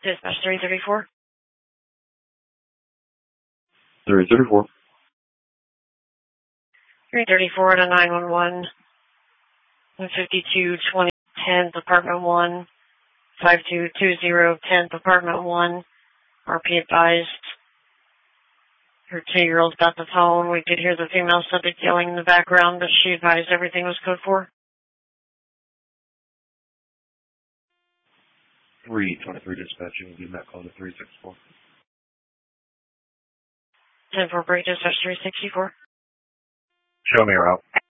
Dispatch 334. 334. 334 to 911. 152 20 10th, Apartment 1. 5220 10th, Apartment 1. RP advised. Her 2-year-old got the phone. We could hear the female subject yelling in the background, but she advised everything was code 4. 323 dispatch, you will give that call to 364. 10-4 break, dispatch 364. Show me a route.